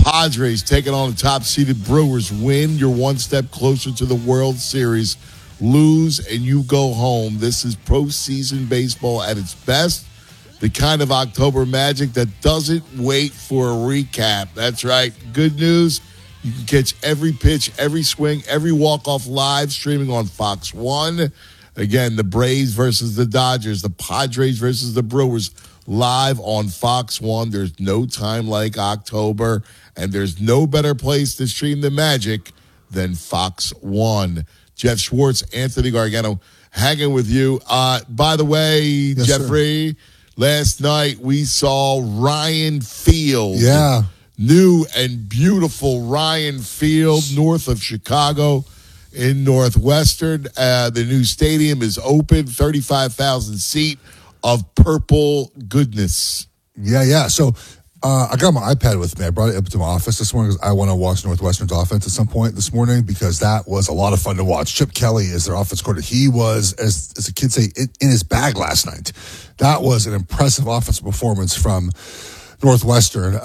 Padres taking on the top-seeded Brewers. Win, you're one step closer to the World Series. Lose, and you go home. This is postseason baseball at its best. The kind of October magic that doesn't wait for a recap. That's right. Good news. You can catch every pitch, every swing, every walk-off live streaming on Fox 1. Again, the Braves versus the Dodgers, the Padres versus the Brewers, live on Fox 1. There's no time like October, and there's no better place to stream the magic than Fox 1. Jeff Schwartz, Anthony Gargano, hanging with you. By the way, yes, Jeffrey, sir. Last night we saw Ryan Field. Yeah. New and beautiful Ryan Field, north of Chicago in Northwestern. The new stadium is open, 35,000 seat of purple goodness. Yeah. So I got my iPad with me. I brought it up to my office this morning because I want to watch Northwestern's offense at some point this morning because that was a lot of fun to watch. Chip Kelly is their offense coordinator. He was, as the kids say, in his bag last night. That was an impressive offensive performance from Northwestern.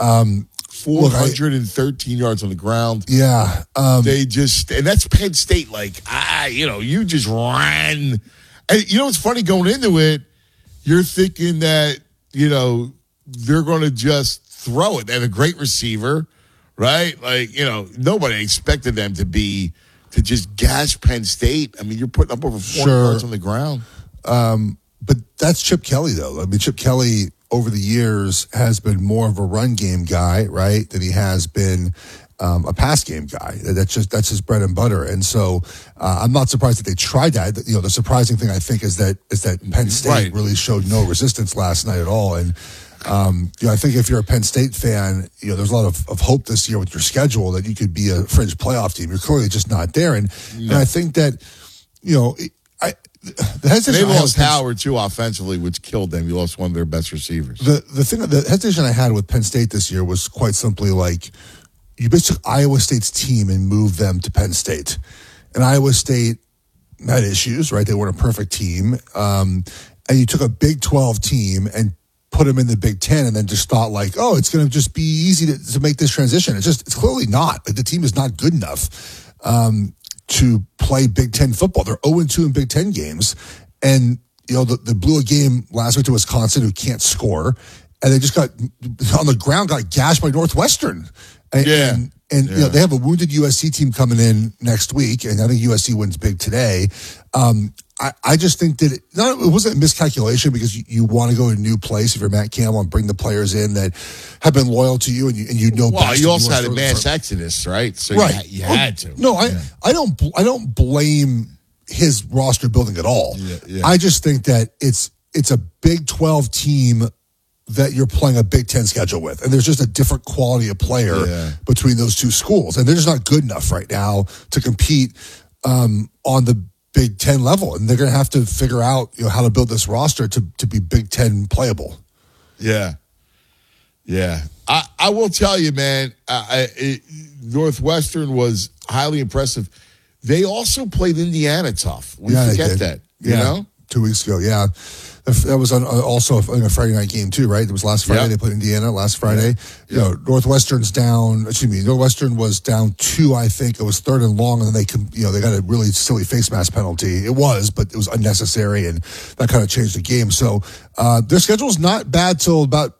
413 yards on the ground. Yeah. They just, and that's Penn State. You just ran. And you know what's funny going into it? You're thinking that, they're going to just throw it. They have a great receiver, right? Nobody expected them to just gash Penn State. I mean, you're putting up over 400 yards on the ground. But that's Chip Kelly, though. I mean, Chip Kelly over the years has been more of a run game guy, right, than he has been a pass game guy. That's his bread and butter. And so I'm not surprised that they tried that. The surprising thing I think is that Penn State really showed no resistance last night at all. And I think if you're a Penn State fan, there's a lot of hope this year with your schedule that you could be a fringe playoff team. You're clearly just not there. And I think that, they lost Howard too offensively, which killed them. You lost one of their best receivers. The hesitation I had with Penn State this year was quite simply like you basically took Iowa State's team and moved them to Penn State, and Iowa State had issues, right? They weren't a perfect team, and you took a Big 12 team and put them in the Big 10, and then just thought like, oh, it's going to just be easy to make this transition. It's clearly not. The team is not good enough to play Big Ten football. They're 0-2 in Big Ten games. And, they blew a game last week to Wisconsin who can't score. And they just got gashed by Northwestern. And they have a wounded USC team coming in next week. And I think USC wins big today. I just think that it wasn't a miscalculation because you want to go to a new place if you're Matt Campbell and bring the players in that have been loyal to you and you know. Well, you also had a mass exodus, right? So right. you had to. No, I don't blame his roster building at all. Yeah. I just think that it's a Big 12 team that you're playing a Big 10 schedule with, and there's just a different quality of player between those two schools, and they're just not good enough right now to compete on the Big 10 level, and they're going to have to figure out how to build this roster to be Big 10 playable. Yeah. I will tell you, man, Northwestern was highly impressive. They also played Indiana tough. We forget that, you know? 2 weeks ago, yeah. That was also a Friday night game too, right? It was last Friday. They played Indiana last Friday. Northwestern was down 2, I think. It was 3rd and long, and then they got a really silly face mask penalty. It was, but it was unnecessary, and that kind of changed the game. So their schedule's not bad till about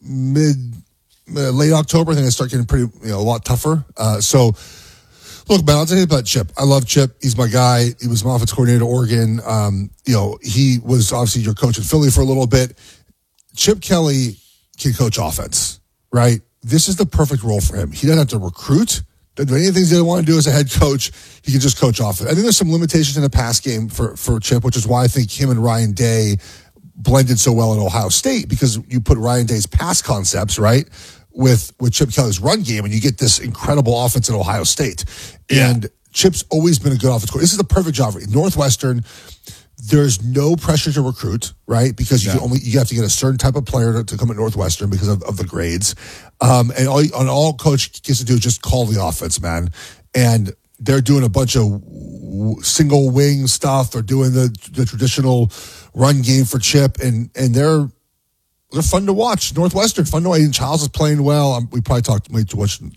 late October. I think they start getting a lot tougher. Look, man, I'll tell you about Chip. I love Chip. He's my guy. He was my offense coordinator at Oregon. He was obviously your coach in Philly for a little bit. Chip Kelly can coach offense, right? This is the perfect role for him. He doesn't have to recruit. Doesn't do any of the things he doesn't want to do as a head coach. He can just coach offense. I think there's some limitations in the pass game for Chip, which is why I think him and Ryan Day blended so well at Ohio State, because you put Ryan Day's pass concepts, right, with Chip Kelly's run game, and you get this incredible offense at Ohio State. Yeah. And Chip's always been a good offense coordinator. This is the perfect job for him. Northwestern, there's no pressure to recruit, right? Because you have to get a certain type of player to come at Northwestern because of the grades. And all coach gets to do is just call the offense, man. And they're doing a bunch of single wing stuff. They're doing the traditional run game for Chip, and they're fun to watch. Northwestern, fun to watch. Aiden Childs is playing well. We probably talked way too much